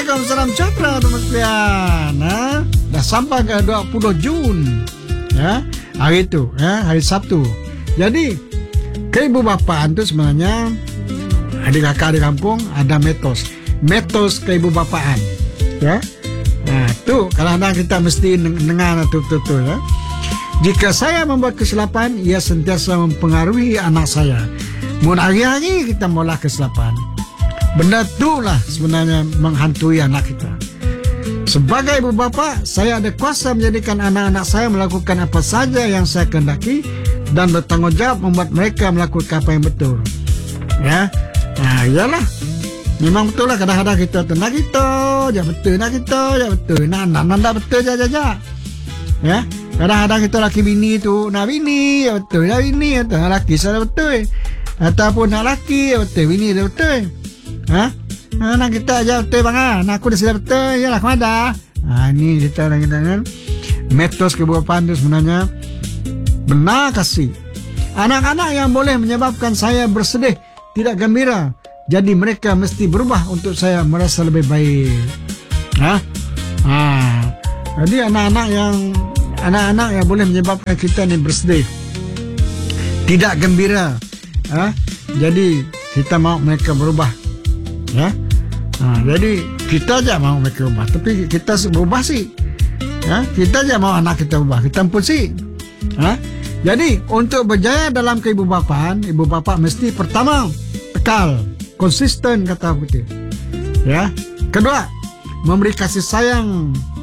Waalaikumsalam Chandra teman sekalian. Dah sampai ke 20 Jun. Ya, hari itu, ya, hari Sabtu. Jadi keibu bapaan tu sebenarnya adik kakak di kampung ada metos keibu bapaan. Ya. Nah, tu kadang-kadang kita mesti dengar tu ya. Jika saya membuat kesilapan, ia sentiasa mempengaruhi anak saya. Mun hari-hari kita mula kesilapan, benda itulah sebenarnya menghantui anak kita. Sebagai ibu bapa, saya ada kuasa menjadikan anak-anak saya melakukan apa saja yang saya kehendaki dan bertanggungjawab membuat mereka melakukan apa yang betul. Ya, nah iyalah. Memang betul lah kadang-kadang kita tu nak kita, ya betul nak kita, ya betul. Nak betul jaja. Ya, kadang-kadang kita laki bini tu nak bini, ya betul lah bini, atau laki saya betul. Ataupun nak laki, ya betul bini dia betul. Nak kita aja betul bang. Nak aku dah sila betul, yalah kemana? Ini kita orang metos kebupatan itu sebenarnya benar kasih. Anak-anak yang boleh menyebabkan saya bersedih, tidak gembira. Jadi mereka mesti berubah untuk saya merasa lebih baik. Jadi anak-anak yang boleh menyebabkan kita ni bersedih, tidak gembira. Jadi kita mau mereka berubah. Ya. Jadi kita aja mau mereka berubah, tapi kita berubah sih. Kita aja mau anak kita berubah, kita pun sih. Jadi untuk berjaya dalam keibu bapaan, ibu bapa mesti pertama tekal, konsisten kata putih. Ya. Kedua, memberi kasih sayang